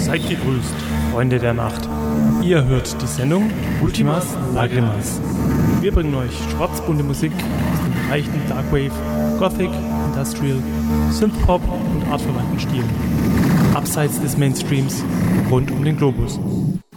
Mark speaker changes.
Speaker 1: Seid gegrüßt, Freunde der Nacht. Ihr hört die Sendung Ultimas Lagrimas. Wir bringen euch schwarzbunte Musik aus den Bereichen Darkwave, Gothic, Industrial, Synthpop und artverwandten Stilen. Abseits des Mainstreams, rund um den Globus.